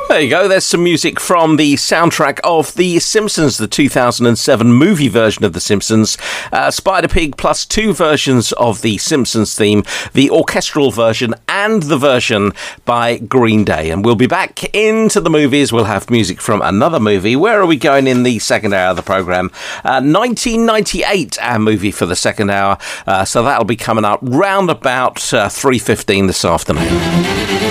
There you go. There's some music from the soundtrack of The Simpsons, the 2007 movie version of The Simpsons. Spider-Pig plus 2 versions of The Simpsons theme, the orchestral version and the version by Green Day. And we'll be back into the movies. We'll have music from another movie. Where are we going in the second hour of the programme? 1998, our movie for the second hour. So that'll be coming up round about 3:15 this afternoon.